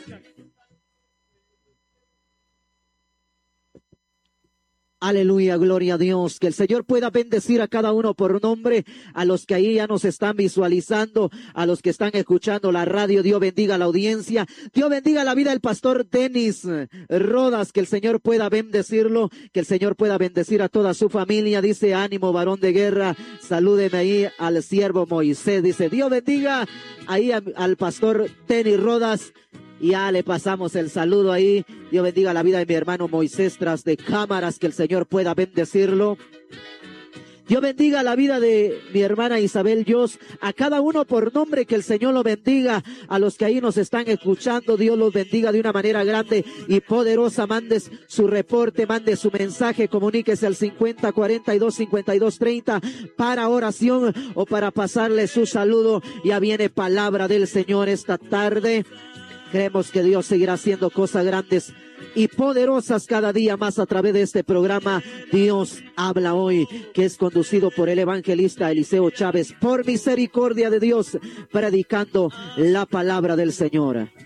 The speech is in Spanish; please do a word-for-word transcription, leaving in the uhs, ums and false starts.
Aleluya, gloria a Dios. Que el Señor pueda bendecir a cada uno por nombre, a los que ahí ya nos están visualizando, a los que están escuchando la radio. Dios bendiga la audiencia. Dios bendiga la vida del pastor Denis Rodas. Que el Señor pueda bendecirlo, que el Señor pueda bendecir a toda su familia. Dice, ánimo, varón de guerra. Salúdeme ahí al siervo Moisés. Dice, Dios bendiga ahí a, al pastor Denis Rodas. Ya le pasamos el saludo ahí. Dios bendiga la vida de mi hermano Moisés tras de cámaras, que el Señor pueda bendecirlo. Dios bendiga la vida de mi hermana Isabel Dios, a cada uno por nombre, que el Señor lo bendiga. A los que ahí nos están escuchando, Dios los bendiga de una manera grande y poderosa. Mandes su reporte, mande su mensaje, comuníquese al cincuenta cuarenta y dos cincuenta y dos treinta para oración o para pasarle su saludo. Ya viene palabra del Señor esta tarde. Creemos que Dios seguirá haciendo cosas grandes y poderosas cada día más a través de este programa. Dios habla hoy, que es conducido por el evangelista Eliseo Chávez, por misericordia de Dios, predicando la palabra del Señor.